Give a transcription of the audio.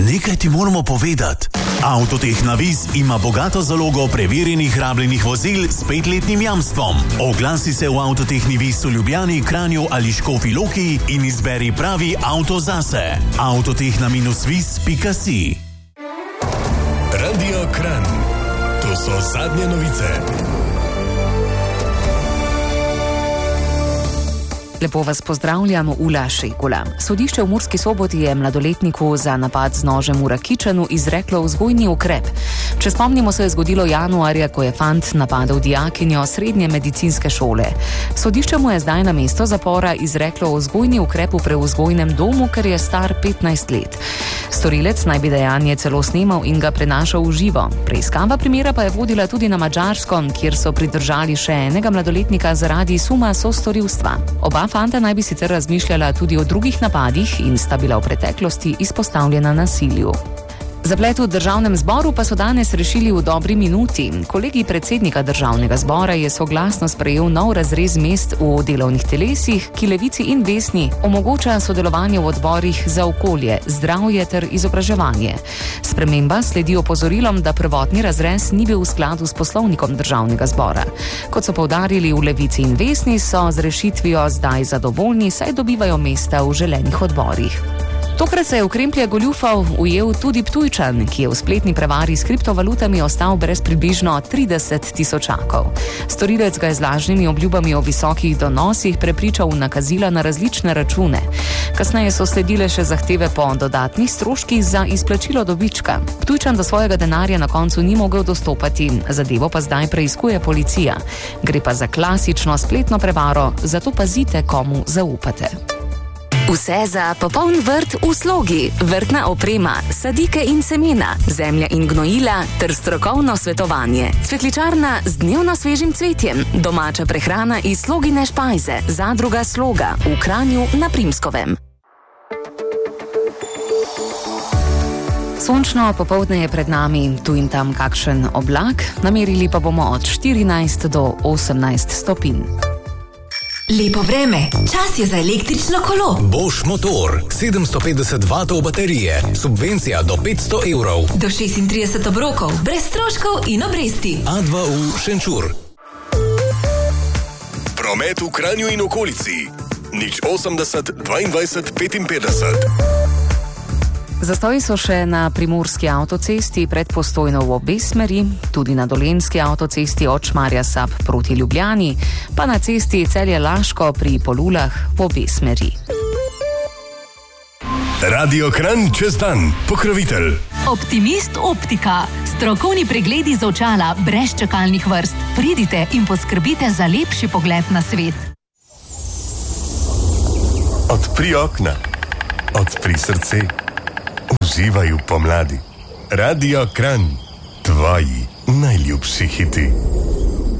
Nekaj ti moramo povedati. Avtotehna Vis ima bogato zalogo preverjenih rabljenih vozil s 5-letnim jamstvom. Oglasi se v Avtotehni Vis v Ljubljani, Kranju ali Škofji Loki in izberi pravi avto zase. Avtotehna-vis.si. Radio Kranj. To so zadnje novice. Lepo vas pozdravljam, Ula Šekula. Sodišče v Murski Soboti je mladoletniku za napad z nožem v Rakičanu izreklo vzgojni ukrep. Če spomnimo, se je zgodilo januarja, ko je fant napadel dijakinjo srednje medicinske šole. Sodišče mu je zdaj na mesto zapora izreklo vzgojni ukrep v prevzgojnem domu, ker je star 15 let. Storilec naj bi dejanje celo snemal in ga prenašal v živo. Preiskava primera pa je vodila tudi na Madžarsko, kjer so pridržali še enega mladoletnika zaradi suma sostorilstva. Oba fanta naj bi sicer razmišljala tudi o drugih napadih in sta bila v preteklosti izpostavljena nasilju. Zaplet v državnem zboru pa so danes rešili v dobri minuti. Kolegij predsednika državnega zbora je soglasno sprejel nov razrez mest v delovnih telesih, ki Levici in Desni omogoča sodelovanje v odborih za okolje, zdravje ter izobraževanje. Sprememba sledi opozorilom, da prvotni razrez ni bil v skladu s poslovnikom državnega zbora. Kot so poudarili v Levici in Desni, so z rešitvijo zdaj zadovoljni, saj dobivajo mesta v želenih odborih. Tokrat se je v kremplje goljufov ujel tudi Ptujčan, ki je v spletni prevari s kriptovalutami ostal brez približno 30 tisočakov. Storilec ga je z lažnimi obljubami o visokih donosih prepričal v nakazila na različne račune. Kasneje so sledile še zahteve po dodatnih stroških za izplačilo dobička. Ptujčan do svojega denarja na koncu ni mogel dostopati, zadevo pa zdaj preiskuje policija. Gre pa za klasično spletno prevaro, zato pazite, komu zaupate. Vse za popoln vrt v slogi, vrtna oprema, sadike in semena, zemlja in gnojila ter strokovno svetovanje. Cvetličarna z dnevno svežim cvetjem, domača prehrana iz Slogine špajze, zadruga Sloga v Kranju na Primskovem. Sončno popoldne je pred nami, tu in tam kakšen oblak, namerili pa bomo od 14 do 18 stopinj. Lepo vreme, čas je za električno kolo. Bosch motor, 750 vatov baterije, subvencija do 500 evrov. Do 36 obrokov, brez stroškov in obresti. A2U Šenčur. Promet v Kranju in okolici. 080 22 55. Zastoji so še na primorski avtocesti pred Postojno v obe smeri, tudi na dolenjski avtocesti od Šmarja Sap proti Ljubljani, pa na cesti Celje-Laško pri Polulah v obe smeri. Radio Kranj čez dan, pokrovitelj. Optimist Optika. Strokovni pregledi z očala brez čakalnih vrst. Pridite in poskrbite za lepši pogled na svet. Odpri okna, odpri srce. Uživaj v pomladi. Radio Kranj, tvoji najljubši hiti.